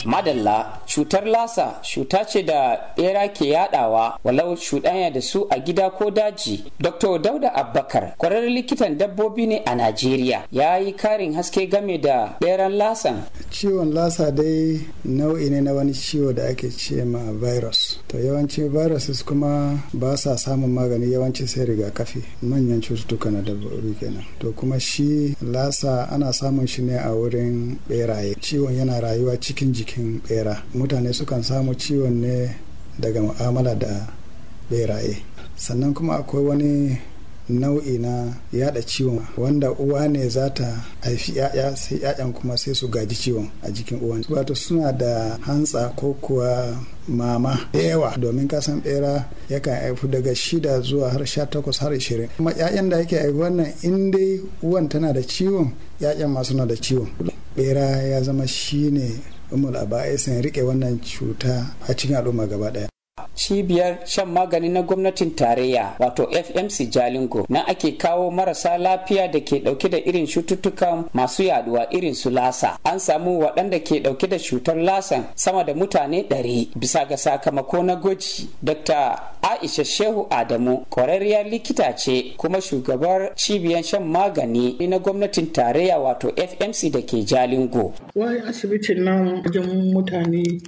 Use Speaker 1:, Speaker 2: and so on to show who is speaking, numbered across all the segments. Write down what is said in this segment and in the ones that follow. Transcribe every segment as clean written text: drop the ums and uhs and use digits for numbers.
Speaker 1: Madalla, cutar lasa cuta ce da bera ke yadawa walau cuɗanya da su a gida ko daji. Dr. Dauda Abbakar, kwararren likitan dabbobi ne a Najeriya, ya yi karin haske game da beran lasan.
Speaker 2: Ciwon lasa dai nau'i ne na wani ciwo da ake ce ma virus. To yawanci viruses kuma ba sa samun magani, yawanci sai rigakafi, manyan cututtuka na dabbobi kenan. To kuma shi lasa ana samun shi ne a wurin beraye. Ciwon yana rayuwa cikin jikin bera. Mutane sukan samu ciwon ne daga mu'amala da beraye. Sannan kuma akwai wani nau'i na yada ciwon wanda uwa ne za ta haifi ya'ya, sai ya'yan kuma sai su gaji ciwon a jikin uwan. Wato suna da hantsa ko kuwa mama da yawa, domin kasan bera yakan haifu daga 6 zuwa har 18 har 20. Kuma ya'yan da yake haifi wannan, in dai uwan tana da ciwon, ya'yan ma suna da ciwon. Bera ya zama shine umul aba'isin rike wannan cuta a cikin al'umma gaba daya.
Speaker 1: Cibiyar shan magani na gwamnatin tarayya wato FMC Jalingo na ake kawo marasa lafiya da ke dauke da irin cututtukan masu yaduwa irin su lasa. An samu waɗanda ke dauke da cutar lasan sama da mutane 100 bisa ga sakamako na gwaji. Dr. Aisha Shehu Adamu kwararriyar likita ce kuma shugabar cibiyar shan magani na gwamnatin tarayya wato FMC da ke Jalingo.
Speaker 3: Wai asibitin nan wajen mutane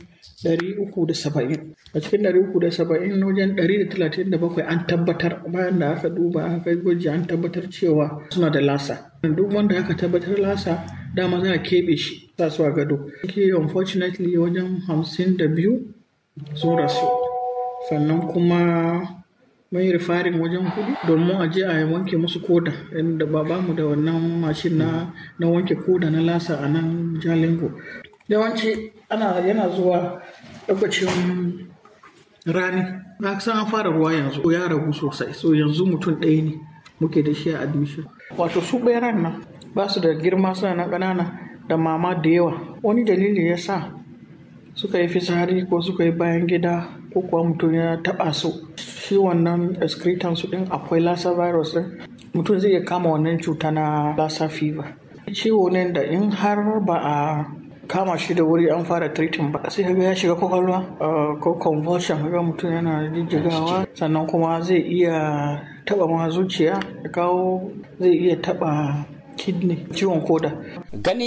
Speaker 3: 370, a cikin 370 wajen 137 an tabbatar, bayan da aka duba aka gwaji an tabbatar cewa suna da lasa. Duk wanda aka tabbatar lasa dama za a keɓe shi sa su a gado. Unfortunately wajen 52 sun rasu, sannan kuma mai rifarin wajen 4 domin a je a wanke musu koda, inda ba mu da wannan mashin na wanke koda na lasa a nan Jalingo. Yawanci yana zuwa lokacin rani, na san an fara ruwa yanzu ya ragu sosai, so yanzu mutum 1 ne muke da shi a admission. Wato su beran nan ba su da girma, suna na ƙanana da mama da yawa. Wani dalili ya sa suka yi fitsari ko suka yi bayan gida ko kuwa mutum ya taɓa su, shi wannan excretan su ɗin akwai lassa virus ɗin, mutum zai iya kama wannan cuta na lassa fever. Ciwo ne da in har ba a kama shi da wuri an fara treating ba, sai kaga ya shiga kwakwalwa ko convulsion, kaga mutum yana jijjigawa, sannan kuma zai iya taba ma zuciya, zai iya taba kidney, ciwon koda.